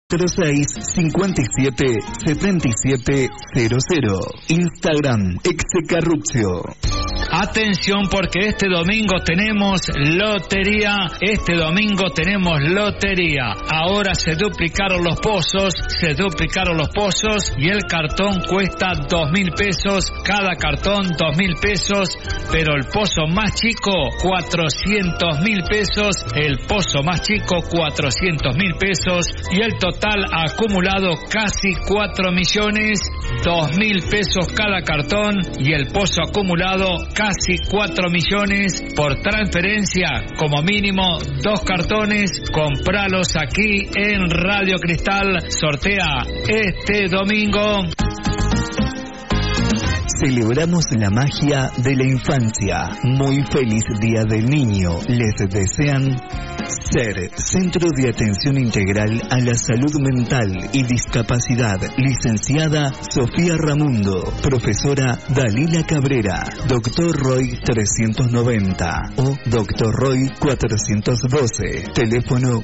577700. Instagram Execarruzio. Atención, porque este domingo tenemos lotería. Ahora se duplicaron los pozos y el cartón cuesta 2.000 pesos. Cada cartón 2.000 pesos, pero el pozo más chico 400.000 pesos. El pozo más chico 400.000 pesos y el total acumulado casi 4 millones. 2.000 pesos cada cartón y el pozo acumulado casi 4 millones por transferencia, como mínimo 2 cartones. Compralos aquí en Radio Cristal. Sortea este domingo. Celebramos la magia de la infancia. Muy feliz Día del Niño. Les desean SER, Centro de Atención Integral a la Salud Mental y Discapacidad. Licenciada Sofía Ramundo. Profesora Dalila Cabrera. Dr. Roy 390 o Dr. Roy 412. Teléfono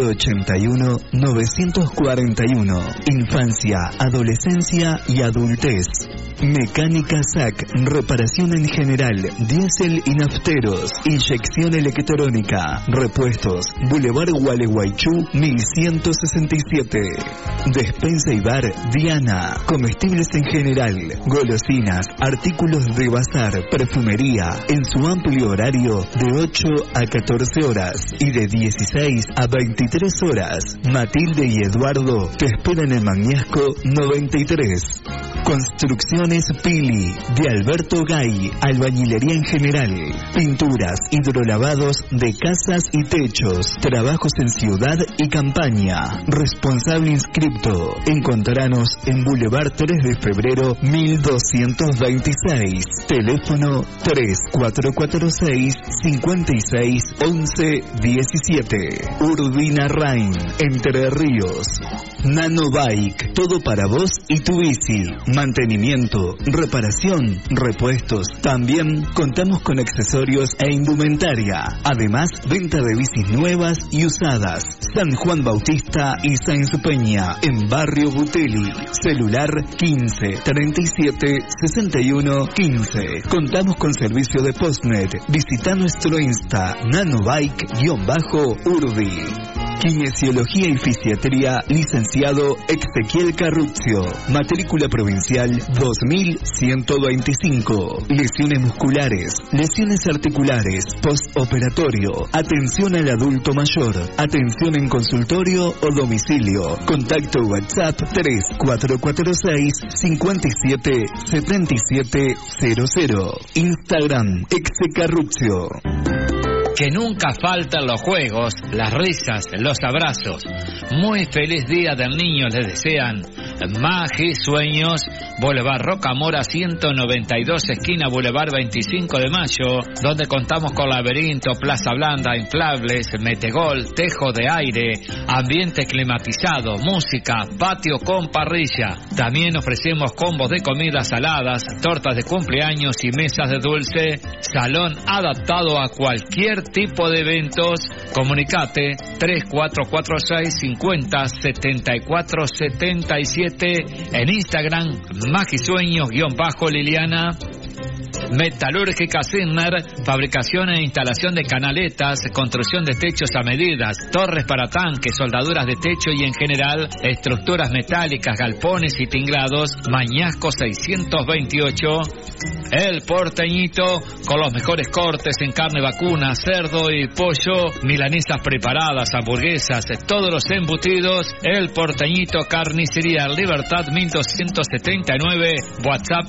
481-941. Infancia, adolescencia y adultez. Mecánica SAC, reparación en general, diésel y nafteros, inyección electrónica, repuestos, Boulevard Gualeguaychú 1167. Despensa y bar Diana, comestibles en general, golosinas, artículos de bazar, perfumería, en su amplio horario de 8 a 14 horas y de 16 a 23 horas. Matilde y Eduardo te esperan en Mañasco 93. Construcciones Pili, de Alberto Gay, albañilería en general, pinturas, hidrolavados de casas y techos, trabajos en ciudad y campaña. Responsable inscripto. Encontranos en Boulevard 3 de Febrero 1226. Teléfono 3446-561117. Urbina Rain, Entre Ríos. Nanobike, todo para vos y tu bici. Mantenimiento, reparación, repuestos. También contamos con accesorios e indumentaria. Además, venta de bicis nuevas y usadas. San Juan Bautista y Sáenz Peña, en Barrio Butelli. Celular 15 37 61 15. Contamos con servicio de Postnet. Visita nuestro Insta, nanobike_urbi. Kinesiología y Fisiatría, licenciado Exequiel Carruzio. Matrícula provincial 2125. Lesiones musculares, lesiones articulares, postoperatorio, atención al adulto mayor, atención en consultorio o domicilio. Contacto WhatsApp 3446-577700. Instagram Execarruzio. Que nunca faltan los juegos, las risas, los abrazos. Muy feliz Día del Niño les desean Magi Sueños, Boulevard Rocamora 192, esquina Boulevard 25 de Mayo, donde contamos con laberinto, plaza blanda, inflables, metegol, tejo de aire, ambiente climatizado, música, patio con parrilla. También ofrecemos combos de comidas saladas, tortas de cumpleaños y mesas de dulce. Salón adaptado a cualquier tipo de eventos. Comunicate 3446-507477. En Instagram Magisueños_Liliana. Metalúrgica Signer, fabricación e instalación de canaletas, construcción de techos a medidas, torres para tanques, soldaduras de techo y en general, estructuras metálicas, galpones y tinglados. Mañasco 628. El Porteñito, con los mejores cortes en carne vacuna, cerdo y pollo, milanesas preparadas, hamburguesas, todos los embutidos. El Porteñito, Carnicería Libertad 1279, WhatsApp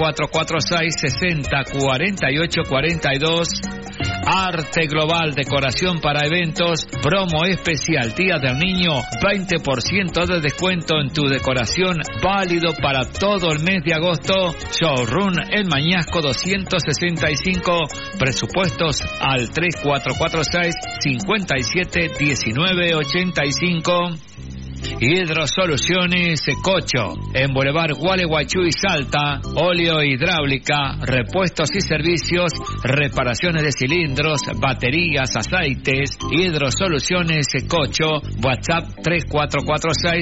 3446-604842. Arte Global, decoración para eventos, promo especial Día del Niño, 20% de descuento en tu decoración, válido para todo el mes de agosto. Showroom El Mañasco 265, presupuestos al 3446-571985. Hidrosoluciones Cocho, en Boulevard Gualeguaychú y Salta, óleo hidráulica, repuestos y servicios, reparaciones de cilindros, baterías, aceites. Hidrosoluciones Cocho, WhatsApp 3446